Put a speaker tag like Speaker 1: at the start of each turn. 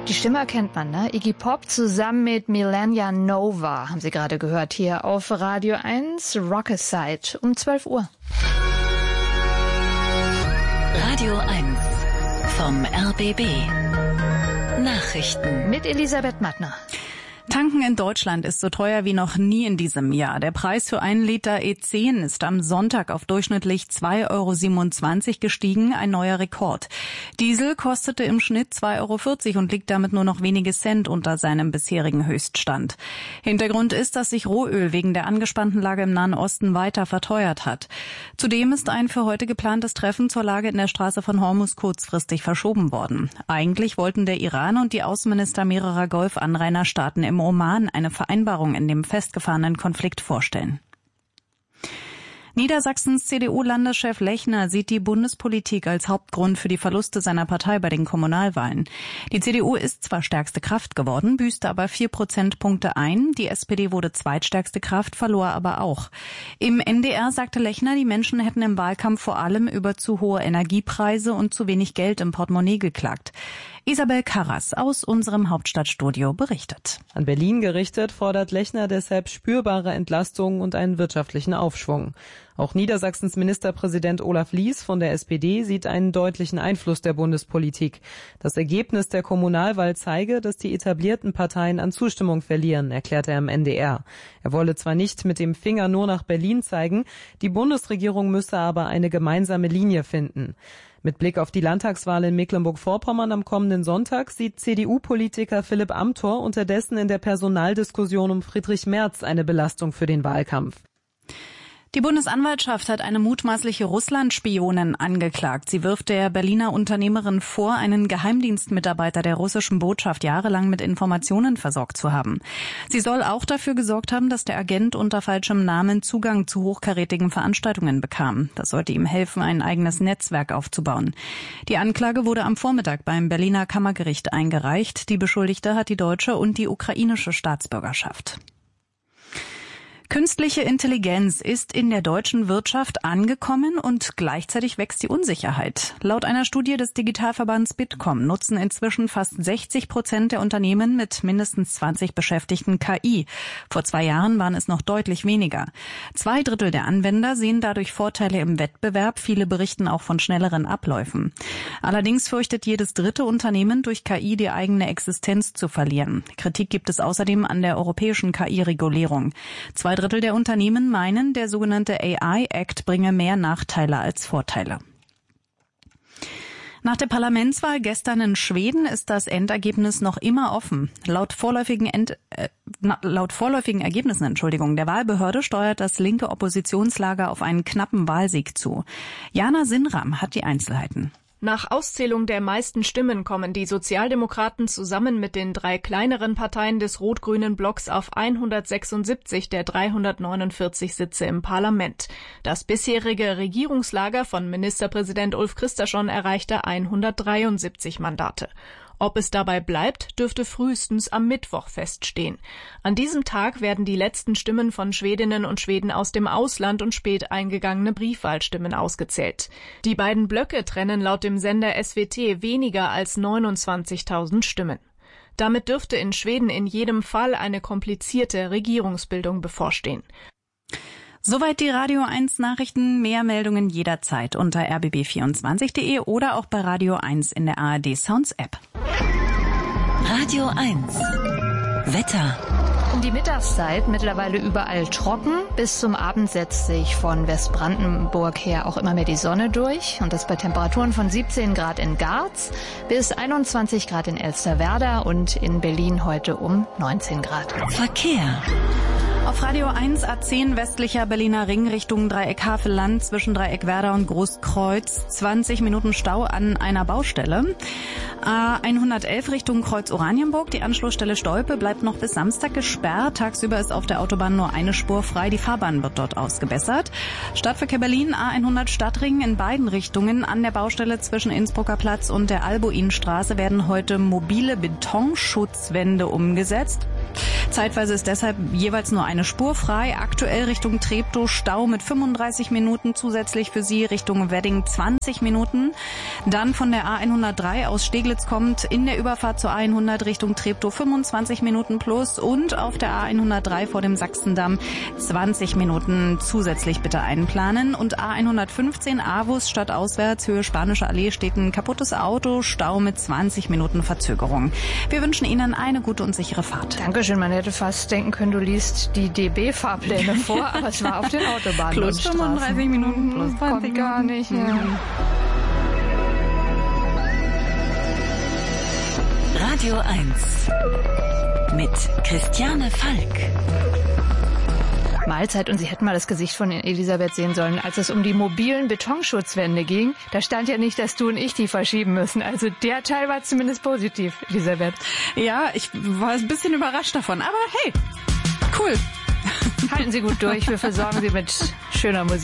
Speaker 1: Die Stimme erkennt man, ne? Iggy Pop zusammen mit Milania Nova, haben Sie gerade gehört, hier auf Radio 1, Rockeside, um 12 Uhr.
Speaker 2: Radio 1 vom RBB. Nachrichten
Speaker 1: mit Elisabeth Mattner.
Speaker 3: Tanken in Deutschland ist so teuer wie noch nie in diesem Jahr. Der Preis für 1 Liter E10 ist am Sonntag auf durchschnittlich 2,27 € gestiegen, ein neuer Rekord. Diesel kostete im Schnitt 2,40 € und liegt damit nur noch wenige Cent unter seinem bisherigen Höchststand. Hintergrund ist, dass sich Rohöl wegen der angespannten Lage im Nahen Osten weiter verteuert hat. Zudem ist ein für heute geplantes Treffen zur Lage in der Straße von Hormuz kurzfristig verschoben worden. Eigentlich wollten der Iran und die Außenminister mehrerer Golfanrainerstaaten im Oman eine Vereinbarung in dem festgefahrenen Konflikt vorstellen. Niedersachsens CDU-Landeschef Lechner sieht die Bundespolitik als Hauptgrund für die Verluste seiner Partei bei den Kommunalwahlen. Die CDU ist zwar stärkste Kraft geworden, büßte aber 4 Prozentpunkte ein. Die SPD wurde zweitstärkste Kraft, verlor aber auch. Im NDR sagte Lechner, die Menschen hätten im Wahlkampf vor allem über zu hohe Energiepreise und zu wenig Geld im Portemonnaie geklagt. Isabel Karras aus unserem Hauptstadtstudio berichtet.
Speaker 4: An Berlin gerichtet fordert Lechner deshalb spürbare Entlastungen und einen wirtschaftlichen Aufschwung. Auch Niedersachsens Ministerpräsident Olaf Lies von der SPD sieht einen deutlichen Einfluss der Bundespolitik. Das Ergebnis der Kommunalwahl zeige, dass die etablierten Parteien an Zustimmung verlieren, erklärte er im NDR. Er wolle zwar nicht mit dem Finger nur nach Berlin zeigen, die Bundesregierung müsse aber eine gemeinsame Linie finden. Mit Blick auf die Landtagswahl in Mecklenburg-Vorpommern am kommenden Sonntag sieht CDU-Politiker Philipp Amthor unterdessen in der Personaldiskussion um Friedrich Merz eine Belastung für den Wahlkampf.
Speaker 3: Die Bundesanwaltschaft hat eine mutmaßliche Russland-Spionin angeklagt. Sie wirft der Berliner Unternehmerin vor, einen Geheimdienstmitarbeiter der russischen Botschaft jahrelang mit Informationen versorgt zu haben. Sie soll auch dafür gesorgt haben, dass der Agent unter falschem Namen Zugang zu hochkarätigen Veranstaltungen bekam. Das sollte ihm helfen, ein eigenes Netzwerk aufzubauen. Die Anklage wurde am Vormittag beim Berliner Kammergericht eingereicht. Die Beschuldigte hat die deutsche und die ukrainische Staatsbürgerschaft. Künstliche Intelligenz ist in der deutschen Wirtschaft angekommen und gleichzeitig wächst die Unsicherheit. Laut einer Studie des Digitalverbands Bitkom nutzen inzwischen fast 60% der Unternehmen mit mindestens 20 Beschäftigten KI. Vor 2 Jahren waren es noch deutlich weniger. 2/3 der Anwender sehen dadurch Vorteile im Wettbewerb. Viele berichten auch von schnelleren Abläufen. Allerdings fürchtet jedes 3. Unternehmen, durch KI die eigene Existenz zu verlieren. Kritik gibt es außerdem an der europäischen KI-Regulierung. 2/3 der Unternehmen meinen, der sogenannte AI-Act bringe mehr Nachteile als Vorteile. Nach der Parlamentswahl gestern in Schweden ist das Endergebnis noch immer offen. Laut vorläufigen Ergebnissen der Wahlbehörde steuert das linke Oppositionslager auf einen knappen Wahlsieg zu. Jana Sinram hat die Einzelheiten.
Speaker 5: Nach Auszählung der meisten Stimmen kommen die Sozialdemokraten zusammen mit den 3 kleineren Parteien des rot-grünen Blocks auf 176 der 349 Sitze im Parlament. Das bisherige Regierungslager von Ministerpräsident Ulf Kristersson erreichte 173 Mandate. Ob es dabei bleibt, dürfte frühestens am Mittwoch feststehen. An diesem Tag werden die letzten Stimmen von Schwedinnen und Schweden aus dem Ausland und spät eingegangene Briefwahlstimmen ausgezählt. Die beiden Blöcke trennen laut dem Sender SWT weniger als 29.000 Stimmen. Damit dürfte in Schweden in jedem Fall eine komplizierte Regierungsbildung bevorstehen.
Speaker 3: Soweit die Radio 1 Nachrichten. Mehr Meldungen jederzeit unter rbb24.de oder auch bei Radio 1 in der ARD Sounds App.
Speaker 2: Radio 1 Wetter.
Speaker 1: Um die Mittagszeit mittlerweile überall trocken. Bis zum Abend setzt sich von Westbrandenburg her auch immer mehr die Sonne durch. Und das bei Temperaturen von 17 Grad in Garz bis 21 Grad in Elsterwerda und in Berlin heute um 19 Grad.
Speaker 2: Verkehr.
Speaker 3: Auf Radio 1 A10 westlicher Berliner Ring Richtung Dreieck Havelland zwischen Dreieck Werder und Großkreuz 20 Minuten Stau an einer Baustelle. A111 Richtung Kreuz Oranienburg. Die Anschlussstelle Stolpe bleibt noch bis Samstag gesperrt. Tagsüber ist auf der Autobahn nur eine Spur frei. Die Fahrbahn wird dort ausgebessert. Stadtverkehr Berlin A100 Stadtring in beiden Richtungen. An der Baustelle zwischen Innsbrucker Platz und der Albuinstraße werden heute mobile Betonschutzwände umgesetzt. Zeitweise ist deshalb jeweils nur eine Spur frei. Aktuell Richtung Treptow Stau mit 35 Minuten, zusätzlich für Sie Richtung Wedding 20 Minuten. Dann von der A103 aus Steglitz kommt in der Überfahrt zur A100 Richtung Treptow 25 Minuten plus und auf der A103 vor dem Sachsendamm 20 Minuten zusätzlich bitte einplanen. Und A115 Avus stadtauswärts Höhe Spanische Allee steht ein kaputtes Auto, Stau mit 20 Minuten Verzögerung. Wir wünschen Ihnen eine gute und sichere Fahrt.
Speaker 1: Dankeschön, man hätte fast denken können, du liest die DB-Fahrpläne vor, aber es war auf den Autobahnen
Speaker 3: plus
Speaker 1: und Straßen.
Speaker 3: 35 Minuten, plus 20
Speaker 1: gar nicht. Ja.
Speaker 2: Radio 1 mit Christiane Falk.
Speaker 1: Mahlzeit, und Sie hätten mal das Gesicht von Elisabeth sehen sollen, als es um die mobilen Betonschutzwände ging. Da stand ja nicht, dass du und ich die verschieben müssen. Also der Teil war zumindest positiv, Elisabeth.
Speaker 3: Ja, ich war ein bisschen überrascht davon, aber hey, cool.
Speaker 1: Halten Sie gut durch, wir versorgen Sie mit schöner Musik.